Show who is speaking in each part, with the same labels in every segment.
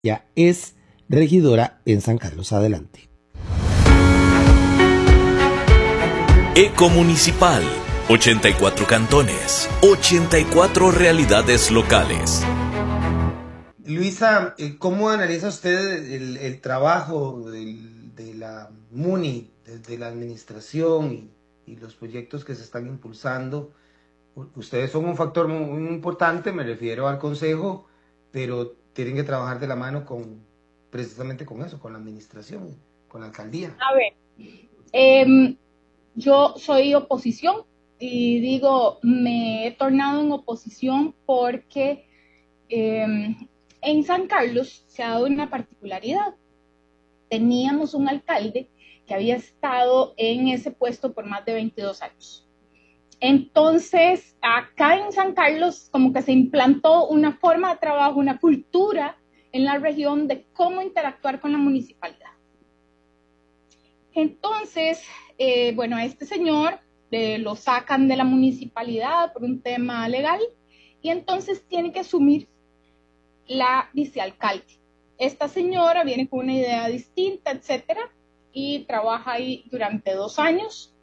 Speaker 1: Ya es regidora en San Carlos. Adelante.
Speaker 2: Ecomunicipal, 84 cantones, 84 realidades locales.
Speaker 1: Luisa, ¿cómo analiza usted el trabajo de la MUNI, desde la administración y los proyectos que se están impulsando? Ustedes son un factor muy importante, me refiero al consejo, pero tienen que trabajar de la mano precisamente con eso, con la administración, con la alcaldía.
Speaker 3: A ver, yo soy oposición y digo, me he tornado en oposición porque en San Carlos se ha dado una particularidad. Teníamos un alcalde que había estado en ese puesto por más de 22 años. Entonces, acá en San Carlos como que se implantó una forma de trabajo, una cultura en la región de cómo interactuar con la municipalidad. Entonces, bueno, a este señor lo sacan de la municipalidad por un tema legal y entonces tiene que asumir la vicealcalde. Esta señora viene con una idea distinta, etcétera, y trabaja ahí durante 2 años.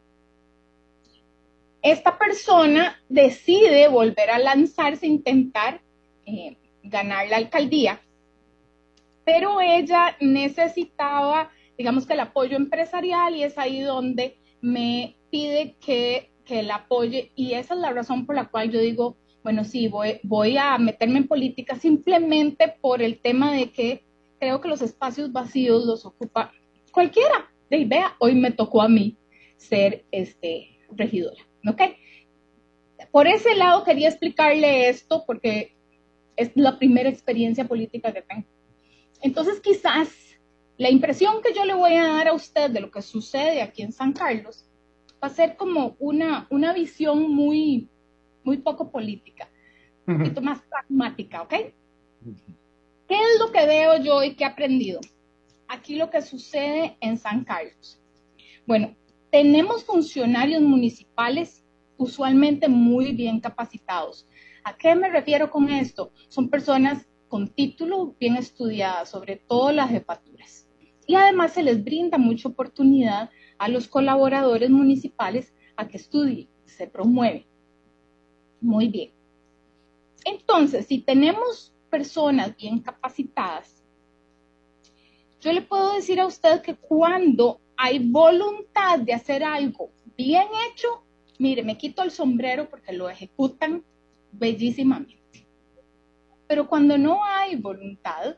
Speaker 3: Esta persona decide volver a lanzarse, intentar ganar la alcaldía, pero ella necesitaba, digamos, que el apoyo empresarial y es ahí donde me pide que la apoye y esa es la razón por la cual yo digo, bueno, sí, voy a meterme en política simplemente por el tema de que creo que los espacios vacíos los ocupa cualquiera. Y vea, hoy me tocó a mí ser regidora, ¿ok? Por ese lado quería explicarle esto porque es la primera experiencia política que tengo. Entonces quizás la impresión que yo le voy a dar a usted de lo que sucede aquí en San Carlos va a ser como una visión muy poco política, un poquito más pragmática, ¿ok? ¿Qué es lo que veo yo y qué he aprendido? Aquí lo que sucede en San Carlos. Bueno, tenemos funcionarios municipales usualmente muy bien capacitados. ¿A qué me refiero con esto? Son personas con título bien estudiadas, sobre todo las jefaturas. Y además se les brinda mucha oportunidad a los colaboradores municipales a que estudien, se promueve. Muy bien. Entonces, si tenemos personas bien capacitadas, yo le puedo decir a usted que cuando hay voluntad de hacer algo bien hecho, mire, me quito el sombrero porque lo ejecutan bellísimamente. Pero cuando no hay voluntad,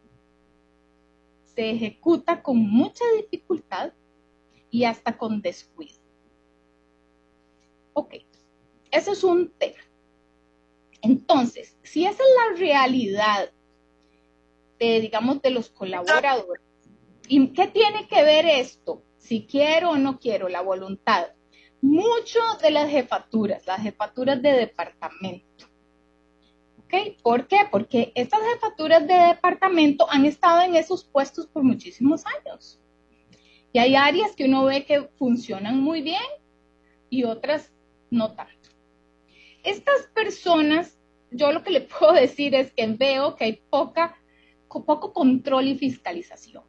Speaker 3: se ejecuta con mucha dificultad y hasta con descuido. Ok, eso es un tema. Entonces, si esa es la realidad digamos, de los colaboradores, ¿y qué tiene que ver esto? Si quiero o no quiero, la voluntad. Mucho de las jefaturas de departamento. ¿Ok? ¿Por qué? Porque estas jefaturas de departamento han estado en esos puestos por muchísimos años. Y hay áreas que uno ve que funcionan muy bien y otras no tanto. Estas personas, yo lo que le puedo decir es que veo que hay poco control y fiscalización.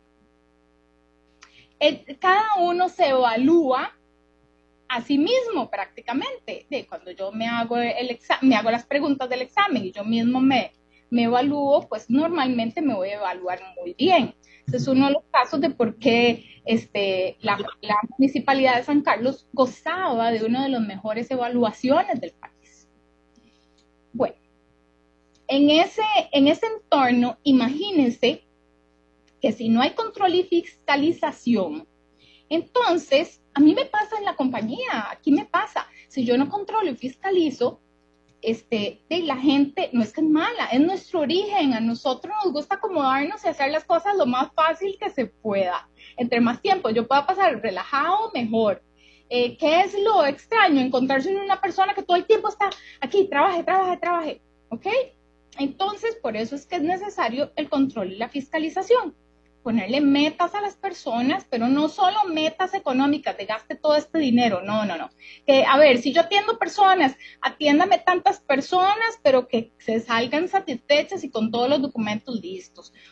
Speaker 3: Cada uno se evalúa a sí mismo prácticamente. Cuando yo me hago me hago las preguntas del examen y yo mismo me evalúo, pues normalmente me voy a evaluar muy bien. Ese es uno de los casos de por qué la Municipalidad de San Carlos gozaba de una de las mejores evaluaciones del país. Bueno, en ese entorno, imagínense que si no hay control y fiscalización, entonces, a mí me pasa en la compañía, aquí me pasa, si yo no controlo y fiscalizo, la gente no es que es mala, es nuestro origen, a nosotros nos gusta acomodarnos y hacer las cosas lo más fácil que se pueda. Entre más tiempo yo pueda pasar relajado, mejor. ¿Qué es lo extraño? Encontrarse en una persona que todo el tiempo está aquí, trabaje, ¿ok? Entonces, por eso es que es necesario el control y la fiscalización. ponerle metas a las personas, pero no solo metas económicas de gaste todo este dinero, no. Que, a ver, si yo atiendo personas, atiéndame tantas personas, pero que se salgan satisfechas y con todos los documentos listos.